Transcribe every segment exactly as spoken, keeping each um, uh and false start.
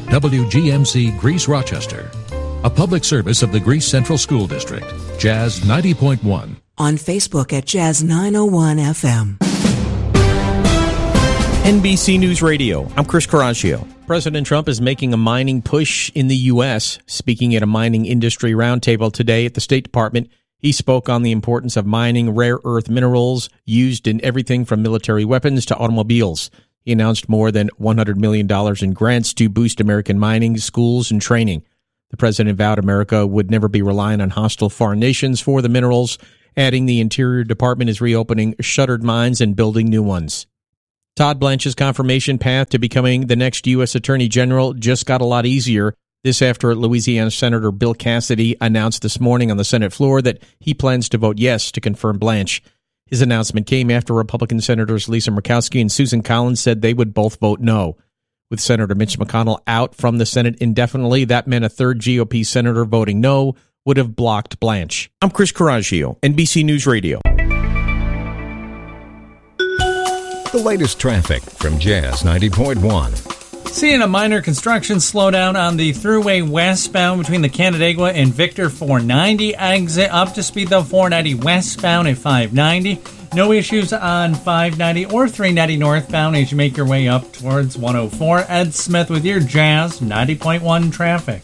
W G M C Greece Rochester, a public service of the Greece Central School District. Jazz ninety point one. On Facebook at Jazz nine oh one F M. N B C News Radio, I'm Chris Coraggio. President Trump is making a mining push in the U S. Speaking at a mining industry roundtable today at the State Department, he spoke on the importance of mining rare earth minerals used in everything from military weapons to automobiles. He announced more than one hundred million dollars in grants to boost American mining, schools, and training. The president vowed America would never be relying on hostile foreign nations for the minerals, adding the Interior Department is reopening shuttered mines and building new ones. Todd Blanche's confirmation path to becoming the next U S. Attorney General just got a lot easier. This after Louisiana Senator Bill Cassidy announced this morning on the Senate floor that he plans to vote yes to confirm Blanche. His announcement came after Republican Senators Lisa Murkowski and Susan Collins said they would both vote no. With Senator Mitch McConnell out from the Senate indefinitely, that meant a third G O P senator voting no would have blocked Blanche. I'm Chris Coraggio, N B C News Radio. The latest traffic from Jazz ninety point one. Seeing a minor construction slowdown on the Thruway westbound between the Canandaigua and Victor four ninety exit. Up to speed, though, four ninety westbound at five ninety. No issues on five ninety or three ninety northbound as you make your way up towards one oh four. Ed Smith with your Jazz ninety point one traffic.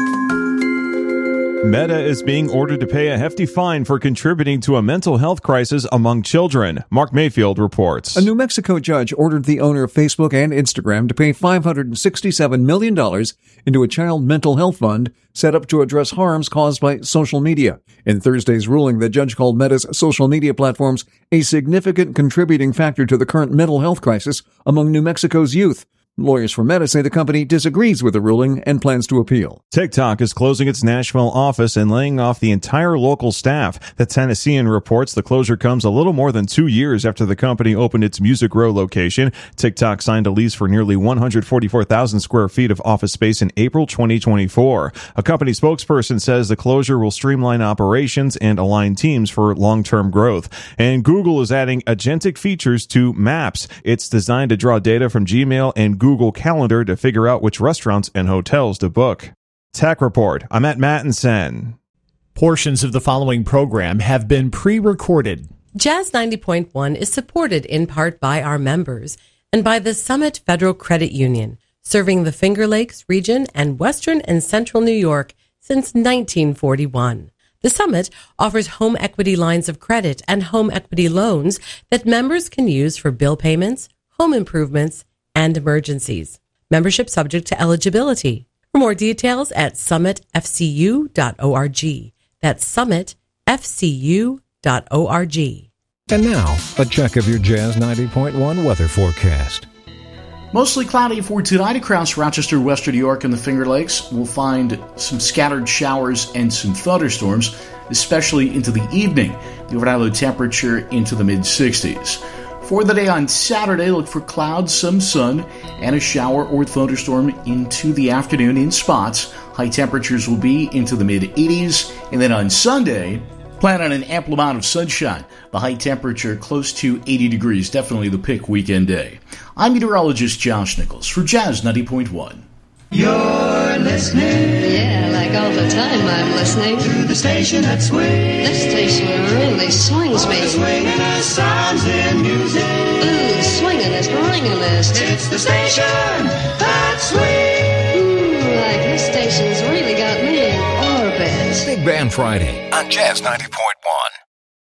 Meta is being ordered to pay a hefty fine for contributing to a mental health crisis among children. Mark Mayfield reports. A New Mexico judge ordered the owner of Facebook and Instagram to pay five hundred sixty-seven million dollars into a child mental health fund set up to address harms caused by social media. In Thursday's ruling, the judge called Meta's social media platforms a significant contributing factor to the current mental health crisis among New Mexico's youth. Lawyers for Meta say the company disagrees with the ruling and plans to appeal. TikTok is closing its Nashville office and laying off the entire local staff. The Tennessean reports the closure comes a little more than two years after the company opened its Music Row location. TikTok signed a lease for nearly one hundred forty-four thousand square feet of office space in April twenty twenty-four. A company spokesperson says the closure will streamline operations and align teams for long-term growth. And Google is adding agentic features to Maps. It's designed to draw data from Gmail and Google Google Calendar to figure out which restaurants and hotels to book. Tech Report. I'm at Mattinson. Portions of the following program have been pre-recorded. Jazz ninety point one is supported in part by our members and by the Summit Federal Credit Union, serving the Finger Lakes region and western and central New York since nineteen forty-one. The Summit offers home equity lines of credit and home equity loans that members can use for bill payments, home improvements, and emergencies. Membership subject to eligibility. For more details at summit f c u dot org. That's summit f c u dot org. And now, a check of your Jazz ninety point one weather forecast. Mostly cloudy for tonight across Rochester, Western New York, and the Finger Lakes. We'll find some scattered showers and some thunderstorms, especially into the evening. The overnight low temperature into the mid sixties. For the day on Saturday, look for clouds, some sun, and a shower or thunderstorm into the afternoon in spots. High temperatures will be into the mid eighties. And then on Sunday, plan on an ample amount of sunshine. The high temperature close to eighty degrees, definitely the pick weekend day. I'm meteorologist Josh Nichols for Jazz ninety point one. You're listening. Yeah, like all the time I'm listening. To the station that swings. This station really swings me. Swinging sounds and music. Ooh, swinging is ringing. It's the station that swings. Ooh, like this station's really got me in orbit. Big Band Friday on Jazz ninety point one.